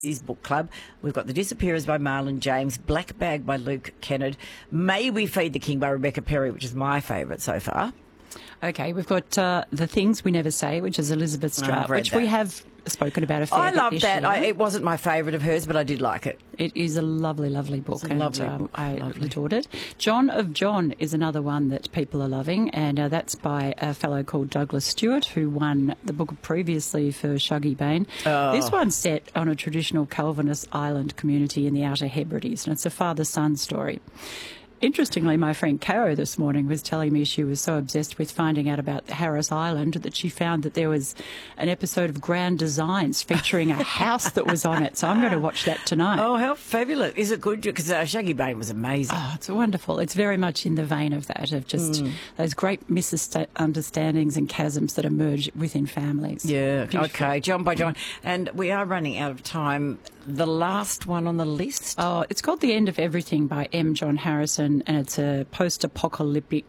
His book club. We've got The Disappearers by Marlon James, Black Bag by Luke Kennard, May We Feed the King by Rebecca Perry, which is my favourite so far. Okay, we've got The Things We Never Say, which is Elizabeth Strout, which we have spoken about a fair bit. I love that. It wasn't my favourite of hers, but I did like it. It is a lovely, lovely book. I lovely. adored it. John of John is another one that people are loving, and that's by a fellow called Douglas Stewart, who won the book previously for Shuggie Bain. This one's set on a traditional Calvinist island community in the Outer Hebrides, and it's a father-son story. Interestingly, my friend Caro this morning was telling me she was so obsessed with finding out about Harris Island that she found that there was an episode of Grand Designs featuring a house that was on it. So I'm going to watch that tonight. Oh, how fabulous. Is it good? Because Shuggie Bain was amazing. Oh, it's wonderful. It's very much in the vein of that, of just those great misunderstandings and chasms that emerge within families. Yeah, Beautiful. Okay, John by John. And we are running out of time. The last one on the list? Oh, it's called The End of Everything by M. John Harrison, and it's a post-apocalyptic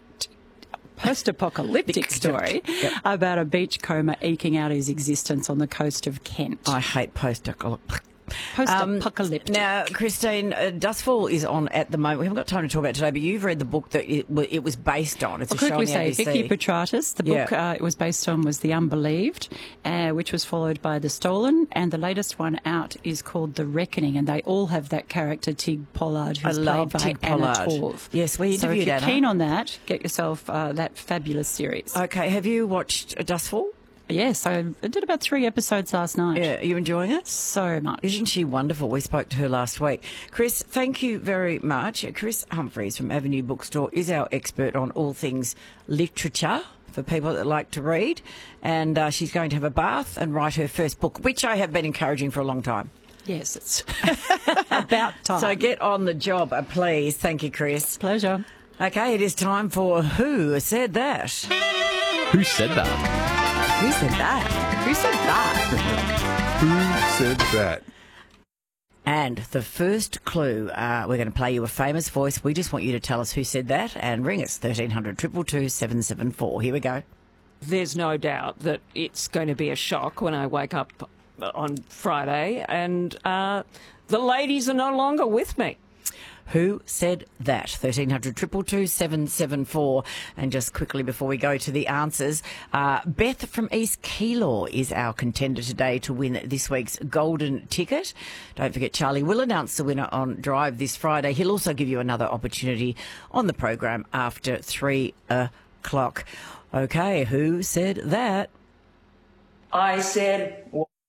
story about a beachcomber eking out his existence on the coast of Kent. I hate post-apocalyptic. Now, Christine, Dustfall is on at the moment. We haven't got time to talk about it today, but you've read the book that it was based on. It's a show on the ABC. Vicky Petratus. The book it was based on was The Unbelieved, which was followed by The Stolen, and the latest one out is called The Reckoning, and they all have that character, Tig Pollard, who's played by Anna Torv. Yes, we interviewed So if you're Anna. keen on that, get yourself that fabulous series. Okay, have you watched Dustfall? Yes, I did about 3 episodes last night. Yeah, are you enjoying it? So much. Isn't she wonderful? We spoke to her last week. Chris, thank you very much. Chris Humphreys from Avenue Bookstore is our expert on all things literature for people that like to read. And she's going to have a bath and write her first book, which I have been encouraging for a long time. Yes, it's about time. So get on the job, please. Thank you, Chris. Pleasure. Okay, it is time for Who Said That? Who said that? Who said that? Who said that? Who said that? And the first clue, we're going to play you a famous voice. We just want you to tell us who said that and ring us, 1300 222 774. Here we go. There's no doubt that it's going to be a shock when I wake up on Friday and the ladies are no longer with me. Who said that? 1300 222 774. And just quickly before we go to the answers, Beth from East Keilor is our contender today to win this week's golden ticket. Don't forget, Charlie will announce the winner on Drive this Friday. He'll also give you another opportunity on the program after 3 o'clock. Okay, who said that? I said...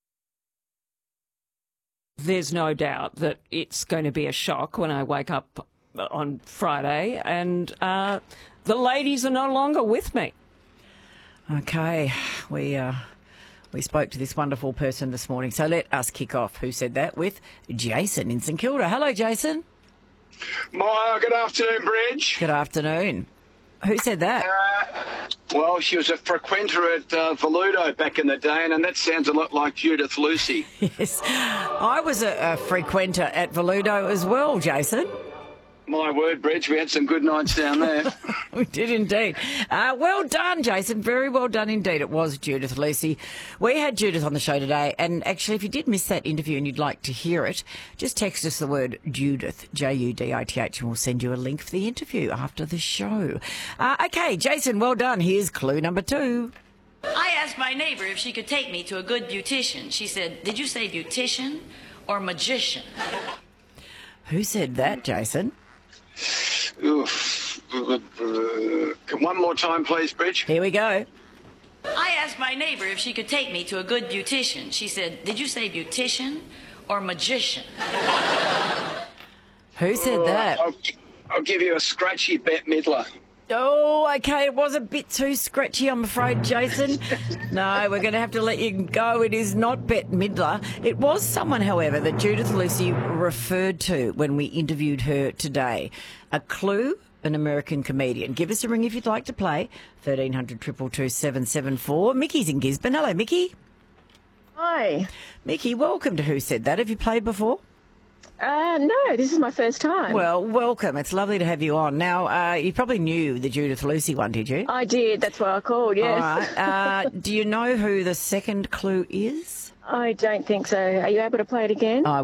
There's no doubt that it's going to be a shock when I wake up on Friday and the ladies are no longer with me. Okay, we spoke to this wonderful person this morning, so let us kick off Who Said That with Jason in St Kilda. Hello, Jason. Good afternoon, Bridge. Good afternoon. Who said that? Well, she was a frequenter at Voluto back in the day, and that sounds a lot like Judith Lucy. Yes, I was a frequenter at Voluto as well, Jason. My word, Bridge, we had some good nights down there. We did indeed. Well done, Jason. Very well done indeed. It was Judith Lucy. We had Judith on the show today, and actually, if you did miss that interview and you'd like to hear it, just text us the word Judith, Judith, and we'll send you a link for the interview after the show. Okay, Jason, well done. Here's clue number 2. I asked my neighbor if she could take me to a good beautician. She said, "Did you say beautician or magician?" Who said that, Jason? Oof. One more time, please, Bridge. Here we go. I asked my neighbor if she could take me to a good beautician. She said, "Did you say beautician or magician?" Who said that? I'll give you a scratchy Bette Midler. Oh, okay. It was a bit too scratchy, I'm afraid, Jason. No, we're going to have to let you go. It is not Bette Midler. It was someone, however, that Judith Lucy referred to when we interviewed her today. A clue, an American comedian. Give us a ring if you'd like to play. 1300 222 774. Mickey's in Gisborne. Hello, Mickey. Hi. Mickey, welcome to Who Said That. Have you played before? No, this is my first time. Well, welcome. It's lovely to have you on. Now, you probably knew the Judith Lucy one, did you? I did. That's why I called, yes. All right. Do you know who the second clue is? I don't think so. Are you able to play it again? I